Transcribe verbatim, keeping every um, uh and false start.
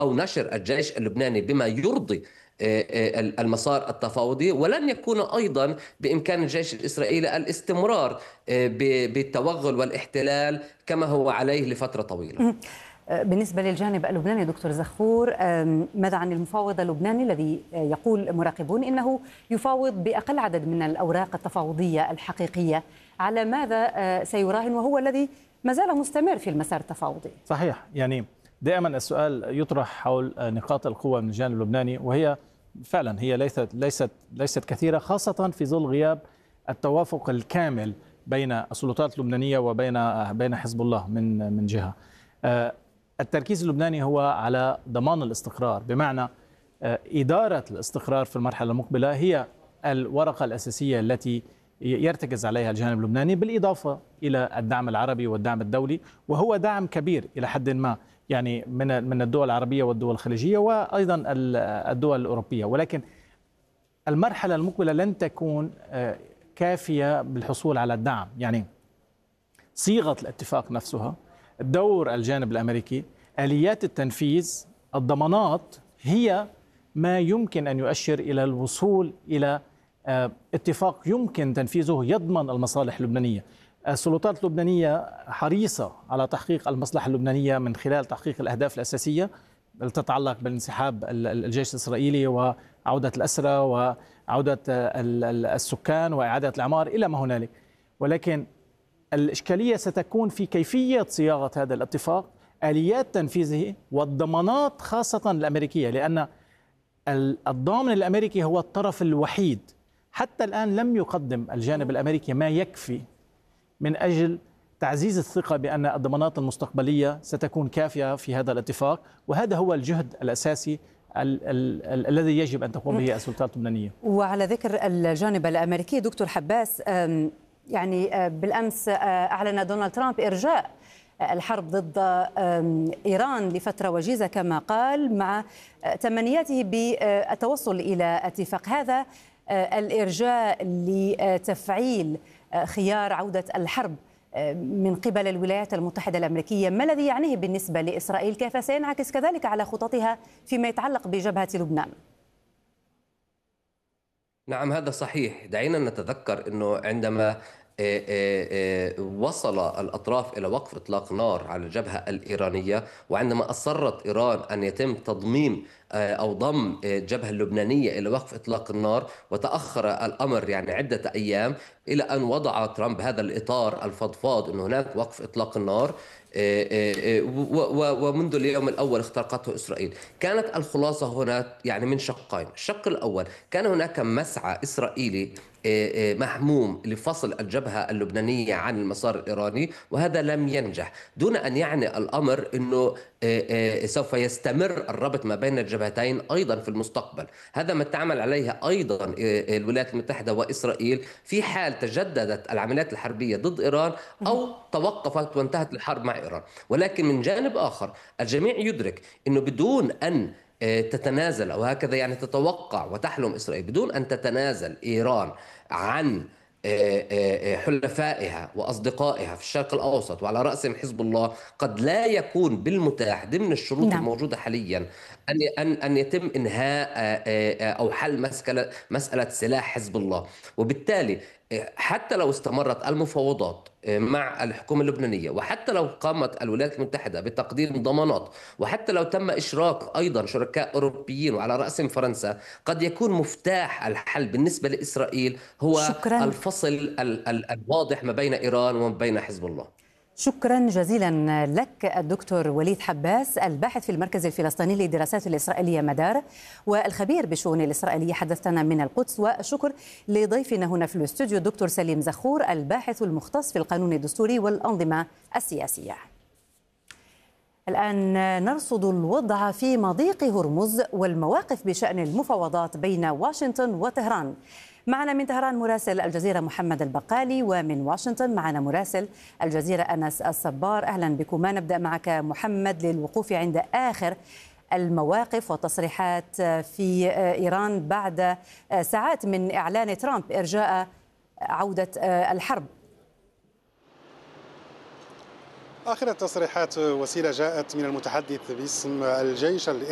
أو نشر الجيش اللبناني بما يرضي المسار التفاوضي، ولن يكون أيضا بإمكان الجيش الإسرائيلي الاستمرار بالتوغل والاحتلال كما هو عليه لفترة طويلة. بالنسبة للجانب اللبناني دكتور زخور، ماذا عن المفاوض اللبناني الذي يقول مراقبون إنه يفاوض بأقل عدد من الأوراق التفاوضية الحقيقية؟ على ماذا سيراهن وهو الذي ما زال مستمر في المسار التفاوضي؟ صحيح، يعني دائما السؤال يطرح حول نقاط القوة من الجانب اللبناني، وهي فعلا هي ليست ليست ليست كثيرة، خاصة في ظل غياب التوافق الكامل بين السلطات اللبنانية وبين بين حزب الله من من جهة. التركيز اللبناني هو على ضمان الاستقرار، بمعنى إدارة الاستقرار في المرحلة المقبلة هي الورقة الأساسية التي يرتكز عليها الجانب اللبناني، بالإضافة إلى الدعم العربي والدعم الدولي، وهو دعم كبير إلى حد ما، يعني من من الدول العربية والدول الخليجية وأيضا الدول الأوروبية. ولكن المرحلة المقبلة لن تكون كافية بالحصول على الدعم، يعني صيغة الاتفاق نفسها، دور الجانب الأمريكي، آليات التنفيذ، الضمانات، هي ما يمكن أن يؤشر إلى الوصول إلى اتفاق يمكن تنفيذه يضمن المصالح اللبنانية. السلطات اللبنانية حريصة على تحقيق المصلحة اللبنانية من خلال تحقيق الأهداف الأساسية التي تتعلق بالانسحاب الجيش الإسرائيلي وعودة الأسرى وعودة السكان وإعادة الإعمار إلى ما هنالك. ولكن الإشكالية ستكون في كيفية صياغة هذا الاتفاق، آليات تنفيذه، والضمانات خاصة الأمريكية، لأن الضامن الأمريكي هو الطرف الوحيد. حتى الآن لم يقدم الجانب الأمريكي ما يكفي من أجل تعزيز الثقة بأن الضمانات المستقبلية ستكون كافية في هذا الاتفاق، وهذا هو الجهد الأساسي ال ال الذي يجب أن تقوم به السلطات اللبنانية. وعلى ذكر الجانب الأمريكي دكتور حباس، يعني بالأمس أعلن دونالد ترامب إرجاء الحرب ضد إيران لفترة وجيزة كما قال، مع تمنياته بالتوصل إلى اتفاق. هذا الإرجاء لتفعيل خيار عودة الحرب من قبل الولايات المتحدة الأمريكية، ما الذي يعنيه بالنسبة لإسرائيل؟ كيف سينعكس كذلك على خططها فيما يتعلق بجبهة لبنان؟ نعم، هذا صحيح. دعينا نتذكر أنه عندما وصل الأطراف إلى وقف إطلاق نار على الجبهة الإيرانية، وعندما أصرت إيران أن يتم تضمين أو ضم الجبهة اللبنانية إلى وقف إطلاق النار، وتأخر الأمر يعني عدة أيام إلى أن وضع ترامب هذا الإطار الفضفاض أن هناك وقف إطلاق النار، ومنذ اليوم الأول اخترقته إسرائيل. كانت الخلاصة هنا يعني من شقين. الشق الأول، كان هناك مسعى إسرائيلي محموم لفصل الجبهة اللبنانية عن المسار الإيراني، وهذا لم ينجح، دون أن يعني الأمر أنه سوف يستمر الربط ما بين الجبهتين أيضا في المستقبل. هذا ما تعمل عليه أيضا الولايات المتحدة وإسرائيل في حال تجددت العمليات الحربية ضد إيران أو توقفت وانتهت الحرب مع إيران. ولكن من جانب آخر الجميع يدرك أنه بدون أن تتنازل، أو هكذا يعني تتوقع وتحلم إسرائيل، بدون أن تتنازل إيران عن حلفائها وأصدقائها في الشرق الأوسط وعلى رأسهم حزب الله، قد لا يكون بالمتاح ضمن الشروط نعم. الموجودة حاليا أن أن أن يتم إنهاء أو حل مسألة مسألة سلاح حزب الله. وبالتالي حتى لو استمرت المفاوضات مع الحكومة اللبنانية، وحتى لو قامت الولايات المتحدة بتقديم ضمانات، وحتى لو تم إشراك أيضا شركاء أوروبيين وعلى رأسهم فرنسا، قد يكون مفتاح الحل بالنسبة لإسرائيل هو شكراً. الفصل الواضح ما بين إيران وما بين حزب الله. شكرا جزيلا لك الدكتور وليد حباس، الباحث في المركز الفلسطيني للدراسات الإسرائيلية مدار والخبير بالشؤون الإسرائيلية، حدثنا من القدس. والشكر لضيفنا هنا في الاستوديو الدكتور سليم زخور، الباحث المختص في القانون الدستوري والأنظمة السياسية. الآن نرصد الوضع في مضيق هرمز والمواقف بشأن المفاوضات بين واشنطن وطهران. معنا من طهران مراسل الجزيرة محمد البقالي، ومن واشنطن معنا مراسل الجزيرة أنس الصبار. أهلا بكما. نبدأ معك محمد للوقوف عند آخر المواقف والتصريحات في إيران بعد ساعات من إعلان ترامب إرجاء عودة الحرب. آخر التصريحات وسيلة جاءت من المتحدث باسم الجيش